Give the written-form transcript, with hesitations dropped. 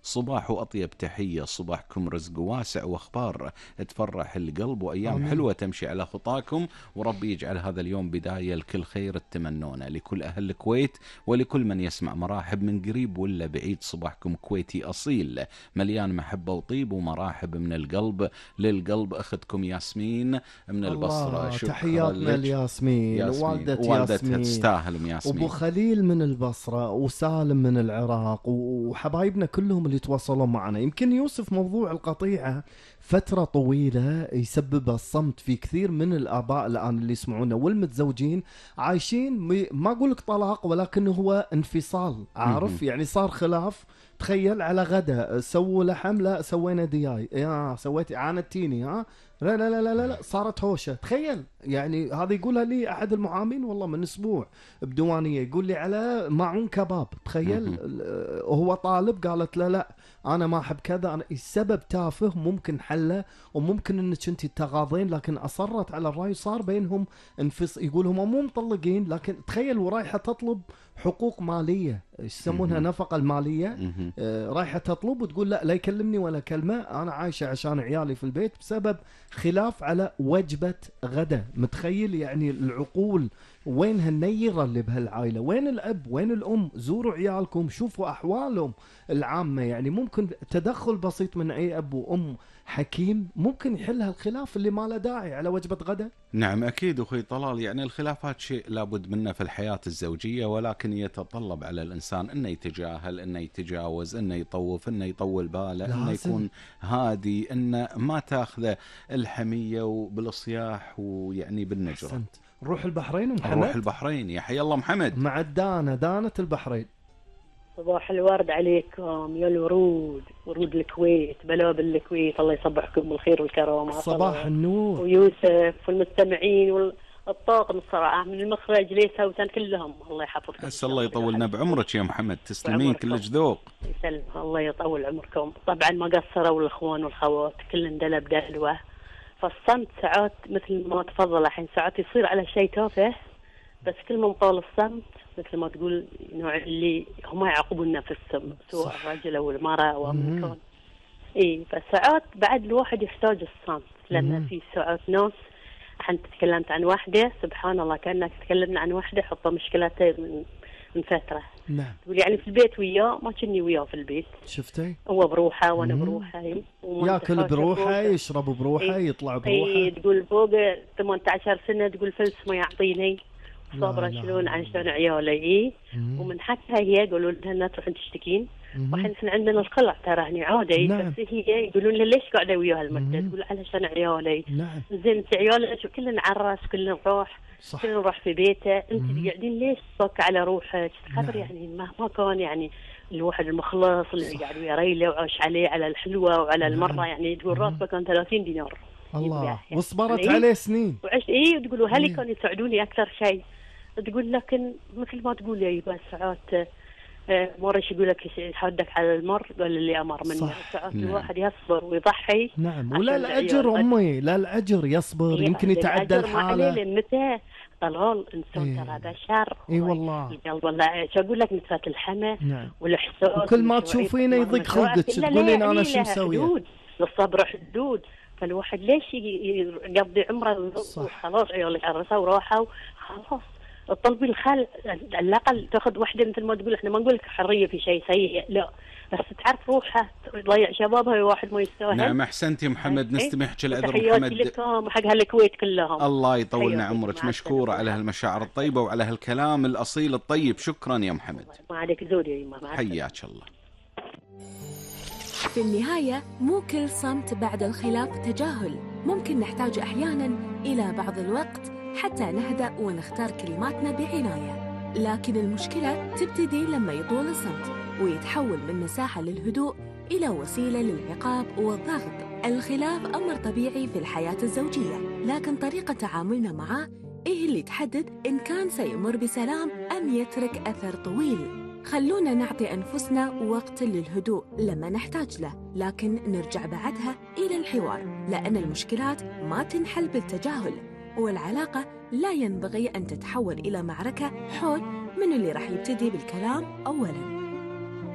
صباح وأطيب تحية، صباحكم رزق واسع وأخبار تفرح القلب وأيام آمين. حلوة تمشي على خطاكم، وربي يجعل هذا اليوم بداية لكل خير تتمنونه لكل أهل الكويت ولكل من يسمع. مرحب من قريب ولا بعيد، صباحكم كويتي أصيل مليان محبة وطيب ومراحب من القلب للقلب. أختكم ياسمين من البصرة، الله، شكرا تحياتنا لك لياسمين ياسمين، ووالدة ووالدتها ياسمين تستاهل ام وابو ياسمين. خليل من البصرة وسالم من العراق وحبايبنا كلهم اللي تواصلوا معنا. يمكن يوسف موضوع القطيعة فترة طويلة يسبب الصمت في كثير من الآباء الآن اللي يسمعونا والمتزوجين عايشين ما أقول لك طلاق ولكن هو انفصال، عارف يعني صار خلاف. تخيل على غدا سووا لحم، لا سوينا دياي، يا سويتي عانتيني، ها لا لا لا لا لا صارت هوشه. تخيل يعني هذا يقولها لي احد المحامين والله من اسبوع بديوانيه، يقول لي على معون كباب. تخيل هو طالب، قالت لا لا انا ما احب كذا، أنا السبب تافه ممكن حله وممكن انك انت تغاضين، لكن اصرت على الراي صار بينهم يقول هم مو مطلقين، لكن تخيل ورايحه تطلب حقوق ماليه، يسمونها نفقه الماليه. رايحه تطلب وتقول لا لا يكلمني ولا كلمه، انا عايشه عشان عيالي في البيت بسبب خلاف على وجبه غدا. متخيل يعني العقول وينها النيره اللي بهالعائله؟ وين الاب وين الام؟ زوروا عيالكم، شوفوا احوالهم العامه. يعني ممكن تدخل بسيط من اي اب وام حكيم ممكن يحل هالخلاف اللي ما له داعي على وجبه غدا. نعم أكيد أخوي طلال، يعني الخلافات شيء لابد منه في الحياة الزوجية، ولكن يتطلب على الإنسان أنه يتجاهل، أنه يتجاوز، أنه يطوف، أنه يطول باله، أنه يكون هادي، أنه ما تاخذه الحمية وبالصياح ويعني بالنجرة. أحسنت. نروح البحرين ومحمد. نروح البحرين، يا حي الله محمد. مع دانة البحرين. صباح الورد عليكم يا الورود، ورود الكويت، بلاب الكويت، الله يصبحكم بالخير والكرامة. صباح النور. ويوسف والمستمعين والطاقم الصراحة من المخرج ليس وسان كلهم، الله يحفظكم. أسأل الله يطولنا بعمرك يا محمد، تسلمين كلش ذوق. يسلم الله يطول عمركم. طبعا ما قصروا الأخوان والخوات كل اندلب دلوة. فالصمت ساعات مثل ما تفضل الحين ساعات يصير على شيء تافه، بس كل ما طال الصمت مثل ما تقول نوع اللي هم يعاقبون نفسهم سواء الرجل او المراه او من كان. اي فساعات بعد الواحد يحتاج الصمت، لان في ساعات ناس الحين تكلمت عن واحده سبحان الله كانك تكلمنا عن واحده حطوا مشكلتها من فتره. نعم. تقول يعني في البيت وياه ما كني وياه في البيت. شفتي؟ هو بروحه وانا بروحه، ياكل بروحه، يشرب بروحه، يطلع بروحه. تقول فوق 18 سنه تقول فلس ما يعطيني، صابرة شلون عشان عيالي. ومن حقها هي يقولوا لها لا تروحين تشتكين، واحنا عندنا الخلع ترى هني عادي. نعم. بس هي يقولون لها ليش قاعده وياها المده؟ تقول علشان عيالي. نعم. زين انت عيالك كلنا عرس كلنا نروح، كلنا نروح في بيته، انت قاعدين ليش تصك على روحك؟ خبر يعني مهما كان يعني الواحد المخلص اللي قاعد ويا ريله وعاش عليه على الحلوه وعلى المره، يعني تقول راتبه كان 30 دينار. الله يعني وصبرت يعني عليه سنين وعشت تقولوا هل كانوا يساعدوني اكثر شيء. تقول لكن مثل ما تقول يا يبا ساعات مورش يقول لك يحدك على المر قال اللي امر منه. ساعات الواحد يصبر ويضحي. نعم. ولا الاجر امي، لا الاجر يصبر يمكن يتعدى الحاله. متى طلال انسان ترى بشر. اي والله القلب والله شو اقول لك نسبه الحمى. نعم. والاحساس وكل ما تشوفينه يضيق خلقك تقولين انا شو مسويه. للصبر حدود. فالواحد ليش يقضي عمره خلاص عيالك عرسوا وراحوا خلاص طلبي الخال على الاقل تاخذ واحده مثل ما تقول. احنا ما نقول لك حريه في شيء سيء لا، بس تعرف روحها تضيع شبابها واحد ما يستاهل. نعم احسنت يا محمد، نستمح العذر محمد. محمد لكم حق هالكويت كلهم. الله يطولنا عمرك، مشكورة على هالمشاعر الطيبة وعلى هالكلام الأصيل الطيب. شكرا يا محمد. ما عليك زود يا يما. حياك الله. في النهاية مو كل صمت بعد الخلاف تجاهل، ممكن نحتاج أحياناً إلى بعض الوقت حتى نهدأ ونختار كلماتنا بعناية. لكن المشكلة تبتدي لما يطول الصمت ويتحول من مساحة للهدوء إلى وسيلة للعقاب والضغط. الخلاف أمر طبيعي في الحياة الزوجية، لكن طريقة تعاملنا معه إيه اللي تحدد إن كان سيمر بسلام أم يترك أثر طويل. خلونا نعطي أنفسنا وقت للهدوء لما نحتاج له، لكن نرجع بعدها إلى الحوار، لأن المشكلات ما تنحل بالتجاهل، والعلاقة لا ينبغي أن تتحول إلى معركة حول من اللي راح يبتدي بالكلام أولاً.